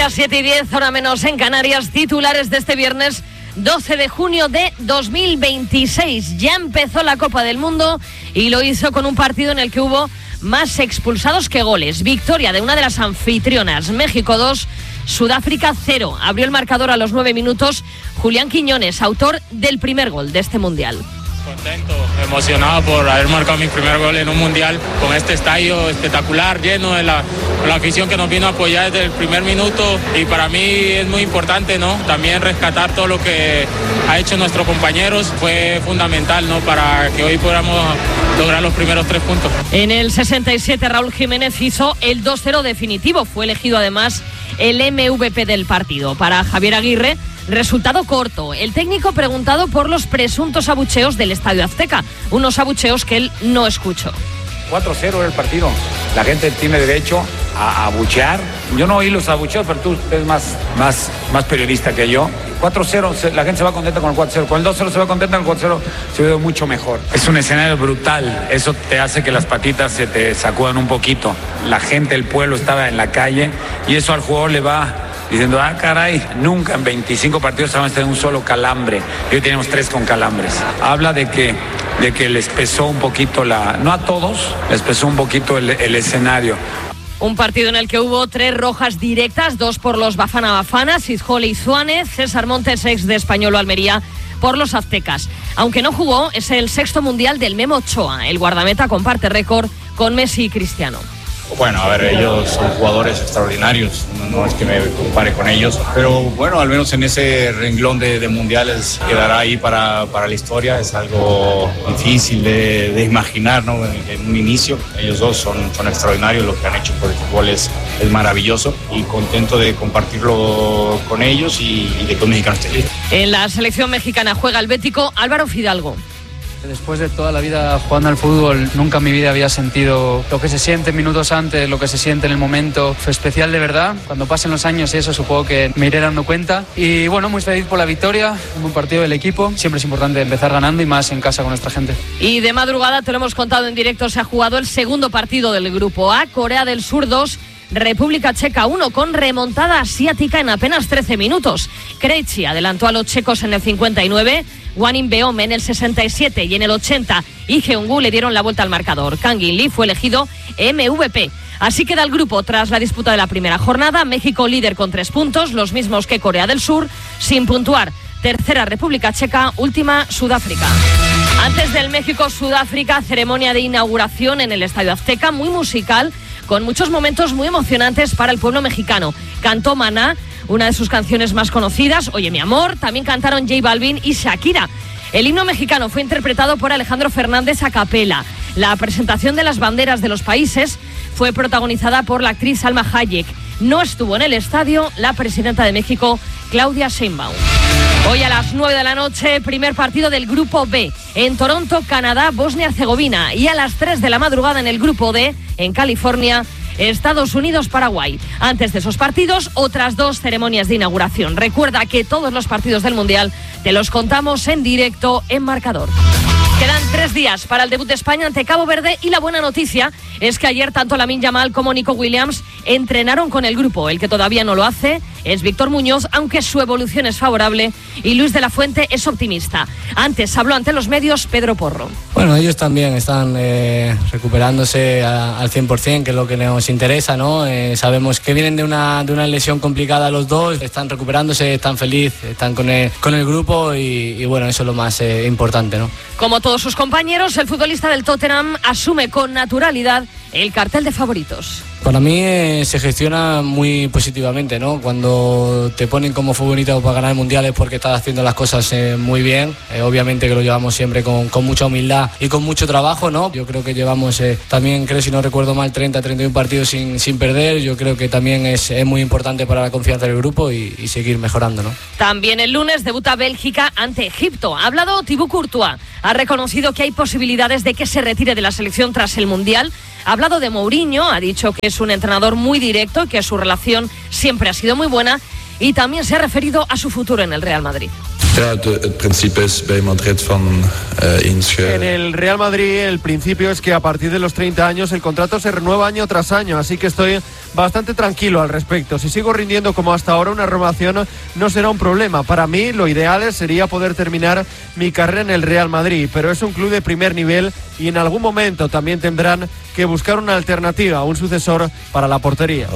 Las 7:10, hora menos en Canarias, titulares de este viernes 12 de junio de 2026. Ya empezó la Copa del Mundo y lo hizo con un partido en el que hubo más expulsados que goles. Victoria de una de las anfitrionas, México 2, Sudáfrica 0. Abrió el marcador a los 9 minutos Julián Quiñones, autor del primer gol de este Mundial. Contento, emocionado por haber marcado mi primer gol en un mundial con este estadio espectacular, lleno de la afición que nos vino a apoyar desde el primer minuto, y para mí es muy importante, ¿no? También rescatar todo lo que ha hecho nuestros compañeros, fue fundamental, ¿no? Para que hoy podamos lograr los primeros 3 puntos. En el 67 Raúl Jiménez hizo el 2-0 definitivo, fue elegido además el MVP del partido. Para Javier Aguirre, resultado corto. El técnico preguntado por los presuntos abucheos del Estadio Azteca, unos abucheos que él no escuchó. 4-0 era el partido. La gente tiene derecho a abuchear. Yo no oí los abucheos, pero tú eres más periodista que yo. 4-0, la gente se va contenta con el 4-0. Con el 2-0 se va contenta, con el 4-0 se ve mucho mejor. Es un escenario brutal. Eso te hace que las patitas se te sacudan un poquito. La gente, el pueblo estaba en la calle y eso al jugador le va diciendo, caray, nunca en 25 partidos vamos a tener un solo calambre. Y hoy tenemos 3 con calambres. Habla de que les pesó un poquito no a todos, les pesó un poquito el escenario. Un partido en el que hubo 3 rojas directas, 2 por los Bafana Bafana, Sizjole y Suárez, César Montes, ex de Español o Almería, por los aztecas. Aunque no jugó, es el 6º mundial del Memo Ochoa. El guardameta comparte récord con Messi y Cristiano. Bueno, a ver, ellos son jugadores extraordinarios, no es que me compare con ellos, pero bueno, al menos en ese renglón de mundiales quedará ahí para la historia. Es algo difícil de imaginar, ¿no? En un inicio, ellos dos son extraordinarios, lo que han hecho por el fútbol es maravilloso, y contento de compartirlo con ellos y de que un mexicano esté listo. En la selección mexicana juega el bético Álvaro Fidalgo. Después de toda la vida jugando al fútbol, nunca en mi vida había sentido lo que se siente minutos antes, lo que se siente en el momento. Fue especial de verdad. Cuando pasen los años y eso, supongo que me iré dando cuenta. Y bueno, muy feliz por la victoria, un buen partido del equipo. Siempre es importante empezar ganando y más en casa con nuestra gente. Y de madrugada, te lo hemos contado en directo, se ha jugado el segundo partido del Grupo A. Corea del Sur 2, República Checa 1, con remontada asiática en apenas 13 minutos. Krejci adelantó a los checos en el 59, Hwang In-beom en el 67 y en el 80 Lee Jeong-gu le dieron la vuelta al marcador. Kang In-lee fue elegido MVP. Así queda el grupo tras la disputa de la primera jornada. México líder con 3 puntos, los mismos que Corea del Sur, sin puntuar. Tercera República Checa, última Sudáfrica. Antes del México-Sudáfrica, ceremonia de inauguración en el Estadio Azteca, muy musical, con muchos momentos muy emocionantes para el pueblo mexicano. Cantó Maná, una de sus canciones más conocidas, Oye mi amor, también cantaron J Balvin y Shakira. El himno mexicano fue interpretado por Alejandro Fernández a capela. La presentación de las banderas de los países fue protagonizada por la actriz Salma Hayek. No estuvo en el estadio la presidenta de México, Claudia Sheinbaum. Hoy a las 9 de la noche, primer partido del Grupo B. En Toronto, Canadá, Bosnia-Herzegovina. Y a las 3 de la madrugada en el Grupo D, en California, Estados Unidos, Paraguay. Antes de esos partidos, otras 2 ceremonias de inauguración. Recuerda que todos los partidos del Mundial te los contamos en directo en Marcador. Quedan 3 días para el debut de España ante Cabo Verde, y la buena noticia es que ayer tanto Lamine Yamal como Nico Williams entrenaron con el grupo. El que todavía no lo hace es Víctor Muñoz, aunque su evolución es favorable y Luis de la Fuente es optimista. Antes habló ante los medios Pedro Porro. Bueno, ellos también están recuperándose al 100%, que es lo que nos interesa, ¿no? Sabemos que vienen de una lesión complicada los dos, están recuperándose, están felices, están con el grupo y bueno, eso es lo más importante, ¿no? Como todos sus compañeros, el futbolista del Tottenham asume con naturalidad el cartel de favoritos. Para mí se gestiona muy positivamente, ¿no? Cuando te ponen como futbolista para ganar mundiales porque estás haciendo las cosas muy bien. Obviamente que lo llevamos siempre con mucha humildad y con mucho trabajo, ¿no? Yo creo que llevamos también, creo si no recuerdo mal, 30-31 partidos sin perder. Yo creo que también es muy importante para la confianza del grupo y seguir mejorando, ¿no? También el lunes debuta Bélgica ante Egipto. Ha hablado Thibaut Courtois. Ha reconocido que hay posibilidades de que se retire de la selección tras el Mundial. Ha hablado de Mourinho, ha dicho que es un entrenador muy directo y que su relación siempre ha sido muy buena, y también se ha referido a su futuro en el Real Madrid. En el Real Madrid el principio es que a partir de los 30 años el contrato se renueva año tras año, así que estoy bastante tranquilo al respecto. Si sigo rindiendo como hasta ahora, una renovación no será un problema. Para mí lo ideal sería poder terminar mi carrera en el Real Madrid, pero es un club de primer nivel y en algún momento también tendrán que buscar una alternativa, un sucesor para la portería.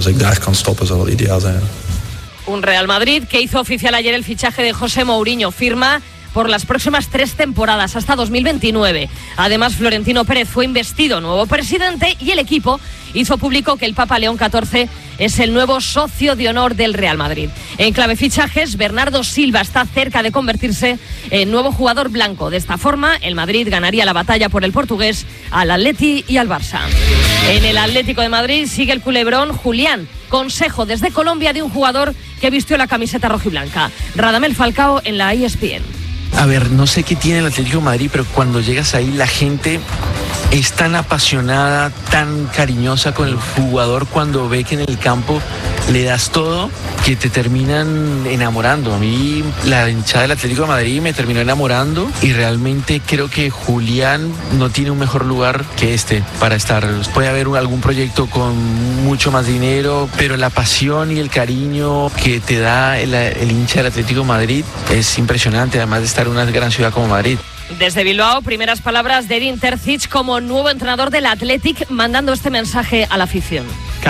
Un Real Madrid que hizo oficial ayer el fichaje de José Mourinho, firma por las próximas 3 temporadas hasta 2029. Además, Florentino Pérez fue investido nuevo presidente y el equipo hizo público que el Papa León XIV es el nuevo socio de honor del Real Madrid. En clave fichajes, Bernardo Silva está cerca de convertirse en nuevo jugador blanco. De esta forma, el Madrid ganaría la batalla por el portugués al Atleti y al Barça. En el Atlético de Madrid sigue el culebrón Julián. Consejo desde Colombia de un jugador que vistió la camiseta rojiblanca. Radamel Falcao en la ESPN. A ver, no sé qué tiene el Atlético de Madrid, pero cuando llegas ahí la gente es tan apasionada, tan cariñosa con el jugador cuando ve que en el campo le das todo, que te terminan enamorando. A mí la hinchada del Atlético de Madrid me terminó enamorando y realmente creo que Julián no tiene un mejor lugar que este para estar. Puede haber algún proyecto con mucho más dinero, pero la pasión y el cariño que te da el hincha del Atlético de Madrid es impresionante, además de estar en una gran ciudad como Madrid. Desde Bilbao, primeras palabras de Edin Terzic como nuevo entrenador del Athletic, mandando este mensaje a la afición.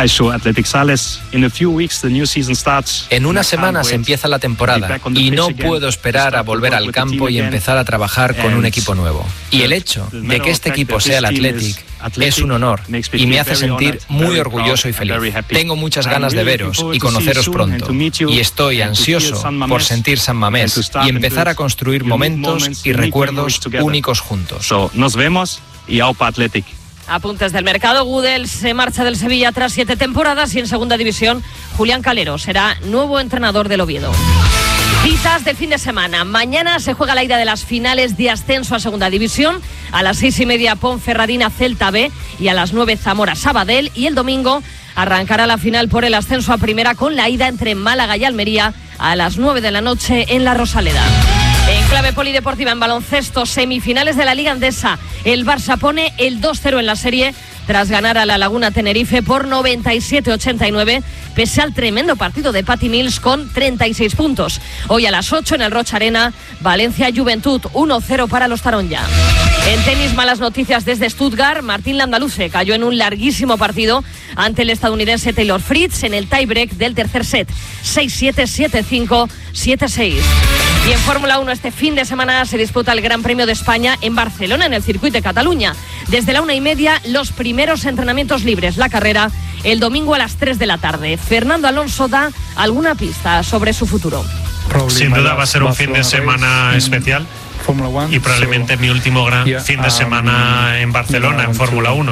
En unas semanas empieza la temporada y no puedo esperar a volver al campo y empezar a trabajar con un equipo nuevo. Y el hecho de que este equipo sea el Athletic es un honor y me hace sentir muy orgulloso y feliz. Tengo muchas ganas de veros y conoceros pronto y estoy ansioso por sentir San Mamés y empezar a construir momentos y recuerdos únicos juntos. Nos vemos y aupa Athletic. Apuntes del mercado. Gudel se marcha del Sevilla tras 7 temporadas y en segunda división Julián Calero será nuevo entrenador del Oviedo. Citas de fin de semana. Mañana se juega la ida de las finales de ascenso a segunda división. A las 6:30 Ponferradina Celta B y a las 9 Zamora Sabadell. Y el domingo arrancará la final por el ascenso a primera con la ida entre Málaga y Almería a las 9 de la noche en La Rosaleda. En clave polideportiva en baloncesto, semifinales de la Liga Endesa. El Barça pone el 2-0 en la serie tras ganar a la Laguna Tenerife por 97-89, pese al tremendo partido de Patty Mills con 36 puntos. Hoy a las 8 en el Rocha Arena, Valencia Juventud 1-0 para los Taronja. En tenis, malas noticias desde Stuttgart. Martín Landaluce cayó en un larguísimo partido ante el estadounidense Taylor Fritz en el tiebreak del tercer set. 6-7, 7-5, 7-6. Y en Fórmula 1 este fin de semana se disputa el Gran Premio de España en Barcelona, en el circuito de Cataluña. Desde la 1:30, los primeros entrenamientos libres. La carrera el domingo a las 3 de la tarde. Fernando Alonso da alguna pista sobre su futuro. Sin duda va a ser un fin de semana especial y probablemente mi último gran fin de semana en Barcelona, en Fórmula 1.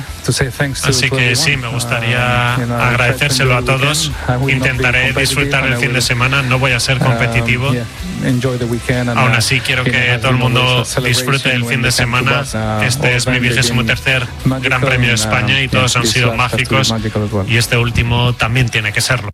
Así que sí, me gustaría agradecérselo a todos. Intentaré disfrutar el fin de semana, no voy a ser competitivo. Aún así quiero que todo el mundo disfrute el fin de semana. Este es mi 23º Gran Premio de España y todos han sido mágicos y este último también tiene que serlo.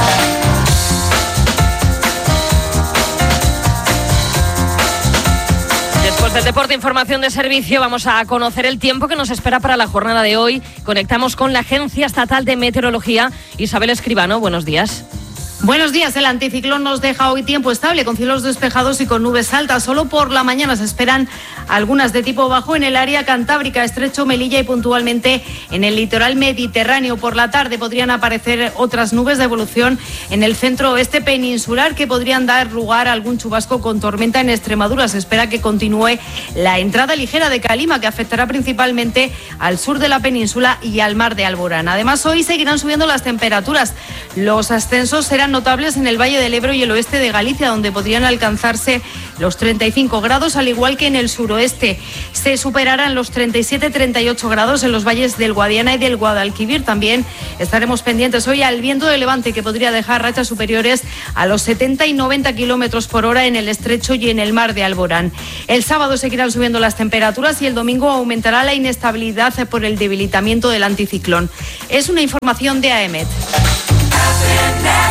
Después del deporte, información de servicio, vamos a conocer el tiempo que nos espera para la jornada de hoy. Conectamos con la Agencia Estatal de Meteorología. Isabel Escribano, buenos días. Buenos días. El anticiclón nos deja hoy tiempo estable con cielos despejados y con nubes altas. Solo por la mañana se esperan algunas de tipo bajo en el área cantábrica, estrecho Melilla y puntualmente en el litoral mediterráneo. Por la tarde podrían aparecer otras nubes de evolución en el centro oeste peninsular que podrían dar lugar a algún chubasco con tormenta en Extremadura. Se espera que continúe la entrada ligera de calima que afectará principalmente al sur de la península y al mar de Alborán. Además, hoy seguirán subiendo las temperaturas. Los ascensos serán notables en el Valle del Ebro y el oeste de Galicia, donde podrían alcanzarse los 35 grados, al igual que en el suroeste. Se superarán los 37-38 grados en los valles del Guadiana y del Guadalquivir. También estaremos pendientes hoy al viento de levante, que podría dejar rachas superiores a los 70 y 90 kilómetros por hora en el estrecho y en el mar de Alborán. El sábado seguirán subiendo las temperaturas y el domingo aumentará la inestabilidad por el debilitamiento del anticiclón. Es una información de AEMET.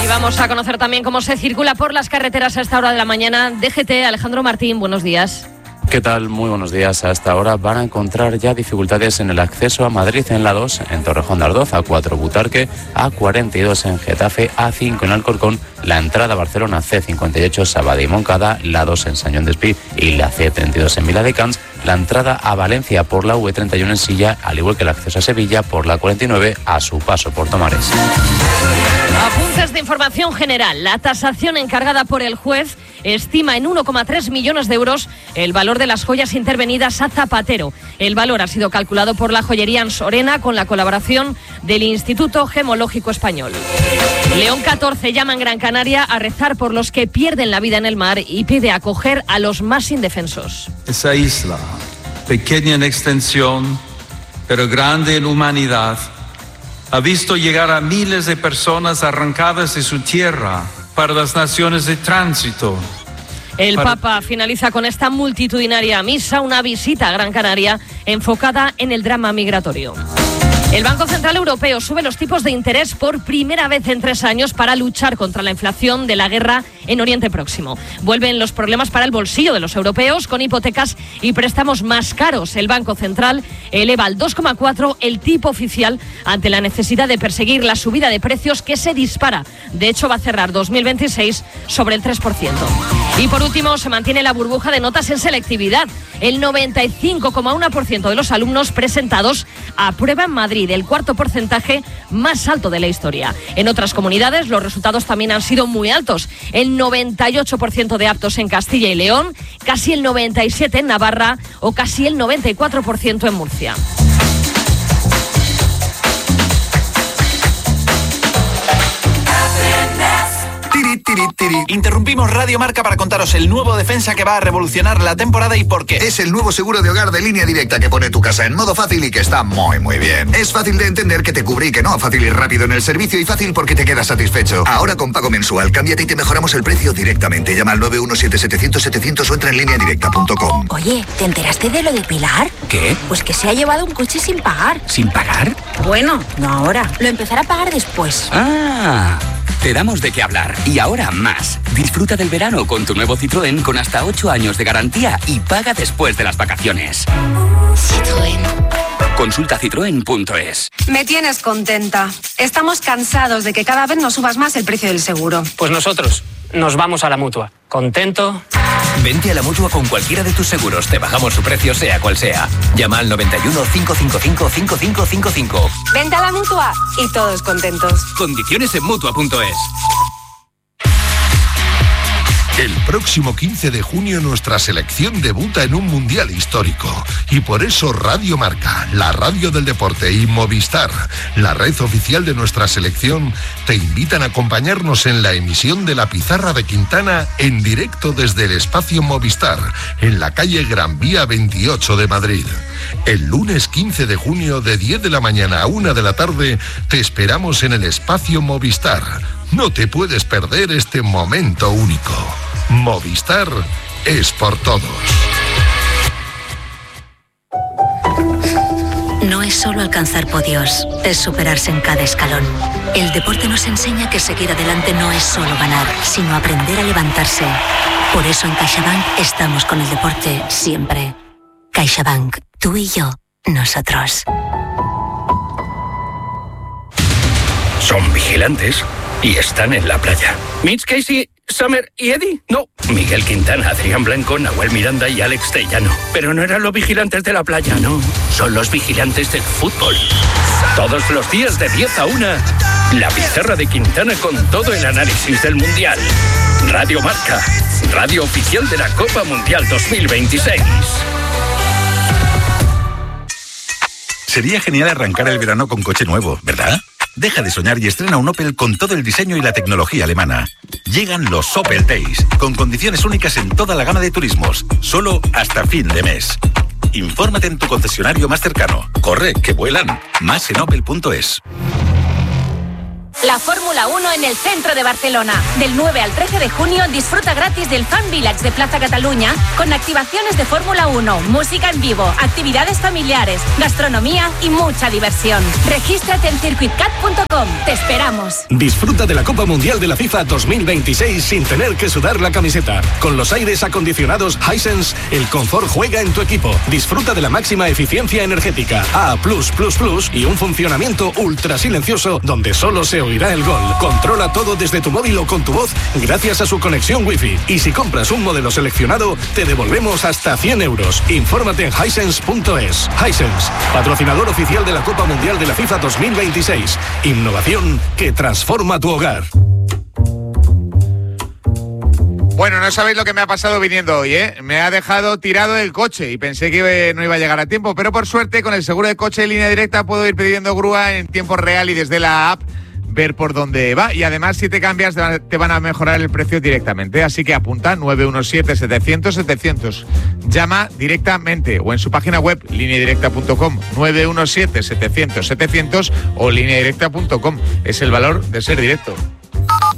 Y vamos a conocer también cómo se circula por las carreteras a esta hora de la mañana. DGT, Alejandro Martín, buenos días. ¿Qué tal? Muy buenos días. A esta hora van a encontrar ya dificultades en el acceso a Madrid en la 2, en Torrejón de Ardoz, A4 Butarque, A42 en Getafe, A5 en Alcorcón, la entrada a Barcelona C58 Sabadell y Moncada, la 2 en Sant Joan d'Espí y la C32 en Viladecans, la entrada a Valencia por la V31 en Silla, al igual que el acceso a Sevilla por la 49 a su paso por Tomares. Apuntes de información general. La tasación encargada por el juez estima en 1,3 millones de euros el valor de las joyas intervenidas a Zapatero. El valor ha sido calculado por la joyería Ansorena con la colaboración del Instituto Gemológico Español. León XIV llama en Gran Canaria a rezar por los que pierden la vida en el mar y pide acoger a los más indefensos. Esa isla, pequeña en extensión, pero grande en humanidad, ha visto llegar a miles de personas arrancadas de su tierra para las naciones de tránsito. El Papa finaliza con esta multitudinaria misa, una visita a Gran Canaria enfocada en el drama migratorio. El Banco Central Europeo sube los tipos de interés por primera vez en 3 años para luchar contra la inflación de la guerra en Oriente Próximo. Vuelven los problemas para el bolsillo de los europeos con hipotecas y préstamos más caros. El Banco Central eleva al 2,4 el tipo oficial ante la necesidad de perseguir la subida de precios que se dispara. De hecho, va a cerrar 2026 sobre el 3%. Y por último, se mantiene la burbuja de notas en selectividad. El 95,1% de los alumnos presentados aprueba en Madrid, el cuarto porcentaje más alto de la historia. En otras comunidades los resultados también han sido muy altos. El 98% de aptos en Castilla y León, casi el 97% en Navarra o casi el 94% en Murcia. Interrumpimos Radio Marca para contaros el nuevo defensa que va a revolucionar la temporada y por qué. Es el nuevo seguro de hogar de Línea Directa que pone tu casa en modo fácil y que está muy bien. Es fácil de entender que te cubre y que no, fácil y rápido en el servicio y fácil porque te quedas satisfecho. Ahora con pago mensual, cámbiate y te mejoramos el precio directamente. Llama al 917-700-700 o entra en lineadirecta.com. Oye, ¿te enteraste de lo de Pilar? ¿Qué? Pues que se ha llevado un coche sin pagar. ¿Sin pagar? Bueno, no ahora. Lo empezará a pagar después. ¡Ah! Te damos de qué hablar. Y ahora más. Disfruta del verano con tu nuevo Citroën con hasta 8 años de garantía y paga después de las vacaciones. Citroën. Consulta citroen.es. Me tienes contenta. Estamos cansados de que cada vez nos subas más el precio del seguro. Pues nosotros nos vamos a la Mutua. ¿Contento? Vente a la Mutua con cualquiera de tus seguros. Te bajamos su precio sea cual sea. Llama al 91 555 5555. Vente a la Mutua y todos contentos. Condiciones en Mutua.es. El próximo 15 de junio nuestra selección debuta en un mundial histórico y por eso Radio Marca, la radio del deporte y Movistar, la red oficial de nuestra selección, te invitan a acompañarnos en la emisión de La Pizarra de Quintana en directo desde el espacio Movistar, en la calle Gran Vía 28 de Madrid. El lunes 15 de junio de 10 de la mañana a 1 de la tarde te esperamos en el espacio Movistar. No te puedes perder este momento único. Movistar es por todos. No es solo alcanzar podios, es superarse en cada escalón. El deporte nos enseña que seguir adelante no es solo ganar, sino aprender a levantarse. Por eso en CaixaBank estamos con el deporte siempre. CaixaBank, tú y yo, nosotros. Son vigilantes y están en la playa. Mitch, Casey, Summer y Eddie. No, Miguel Quintana, Adrián Blanco, Nahuel Miranda y Alex Tellano. Pero no eran los vigilantes de la playa, no. Son los vigilantes del fútbol. Todos los días de 10 a 1. La Pizarra de Quintana con todo el análisis del Mundial. Radio Marca, radio oficial de la Copa Mundial 2026. Sería genial arrancar el verano con coche nuevo, ¿verdad? Deja de soñar y estrena un Opel con todo el diseño y la tecnología alemana. Llegan los Opel Days, con condiciones únicas en toda la gama de turismos, solo hasta fin de mes. Infórmate en tu concesionario. concesionario más cercano. Corre, que vuelan. Más en opel.es. La Fórmula 1 en el centro de Barcelona. Del 9 al 13 de junio disfruta gratis del Fan Village de Plaza Cataluña con activaciones de Fórmula 1, música en vivo, actividades familiares, gastronomía y mucha diversión. Regístrate en circuitcat.com. Te esperamos. Disfruta de la Copa Mundial de la FIFA 2026 sin tener que sudar la camiseta. Con los aires acondicionados Hisense, el confort juega en tu equipo. Disfruta de la máxima eficiencia energética A+++ y un funcionamiento ultra silencioso donde solo se oirá el gol. Controla todo desde tu móvil o con tu voz gracias a su conexión Wi-Fi. Y si compras un modelo seleccionado, te devolvemos hasta 100 euros. Infórmate en Hisense.es. Hisense, patrocinador oficial de la Copa Mundial de la FIFA 2026. Innovación que transforma tu hogar. Bueno, no sabéis lo que me ha pasado viniendo hoy, ¿eh? Me ha dejado tirado el coche y pensé que no iba a llegar a tiempo, pero por suerte con el seguro de coche de Línea Directa puedo ir pidiendo grúa en tiempo real y desde la app ver por dónde va. Y además, si te cambias, te van a mejorar el precio directamente. Así que apunta 917-700-700. Llama directamente o en su página web lineadirecta.com 917-700-700 o lineadirecta.com. Es el valor de ser directo.